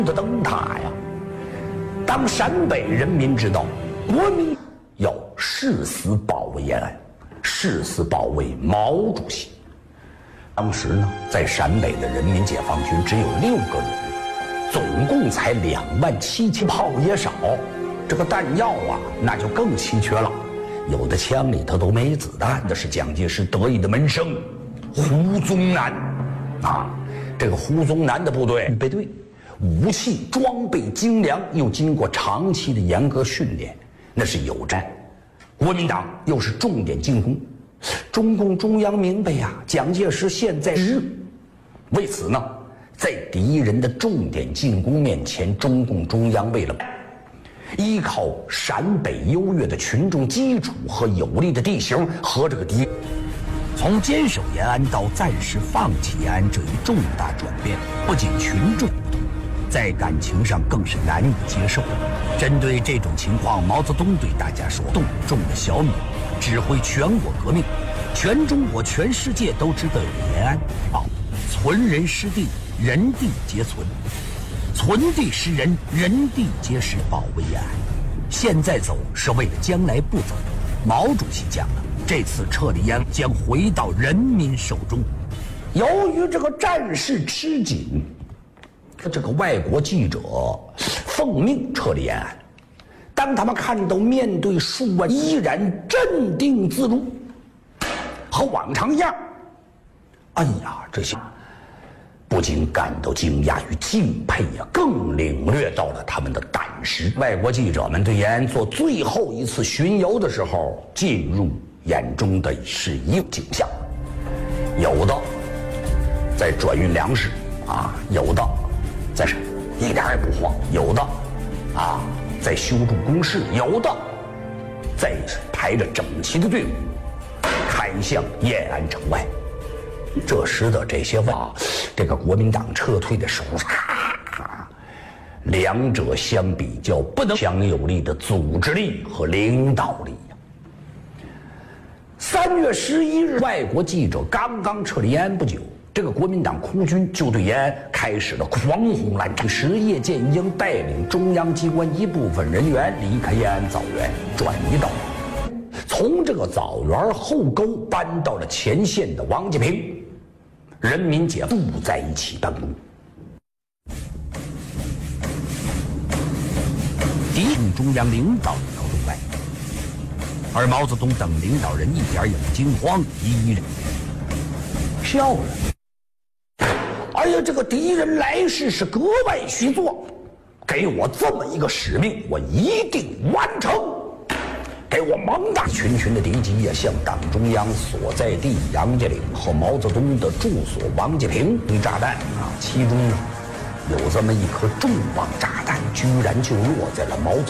的灯塔呀。当陕北人民知道国民要誓死保卫延安，誓死保卫毛主席。当时呢，在陕北的人民解放军只有6个旅，总共才27000，炮也少，这个弹药啊，那就更稀缺了。有的枪里头都没子弹的是蒋介石得意的门生胡宗南啊。这个胡宗南的部队预备队，武器装备精良，又经过长期的严格训练，那是有战。国民党又是重点进攻，中共中央明白呀，蒋介石现在是为此呢，在敌人的重点进攻面前，中共中央为了依靠陕北优越的群众基础和有利的地形和这个敌，从坚守延安到暂时放弃延安这一重大转变，不仅群众在感情上更是难以接受。针对这种情况，毛泽东对大家说：“动中的小米，指挥全国革命，全中国、全世界都知道有延安。存人失地，人地皆存；存地失人，人地皆失。保卫延安，现在走是为了将来不走。毛主席讲了，这次撤离延安将回到人民手中。由于这个战事吃紧。”这个外国记者奉命撤离延安，当他们看到面对数万依然镇定自如，和往常一样，哎呀，这些不仅感到惊讶与敬佩呀，更领略到了他们的胆识。外国记者们对延安做最后一次巡游的时候，进入眼中的是一个景象：有的在转运粮食啊，有的在一点也不慌，有的在修筑工事，有的在排着整齐的队伍开向延安城外。这使得这些这个国民党撤退的时候两者相比较，不能强有力的组织力和领导力。3月11日，外国记者刚刚撤离延安不久，这个国民党空军就对延安开始了狂轰滥炸。叶剑英带领中央机关一部分人员离开延安枣园，转移到从这个枣园后沟搬到了前线的王家坪，人民解放住在一起办公。敌中央领导到东外，而毛泽东等领导人一点也不惊慌，依然漂亮。哎呀，这个敌人来势是格外虚作，给我这么一个使命，我一定完成。给我蒙大群群的敌机也向党中央所在地杨家岭和毛泽东的住所王家坪扔炸弹其中呢有这么一颗重磅炸弹，居然就落在了毛泽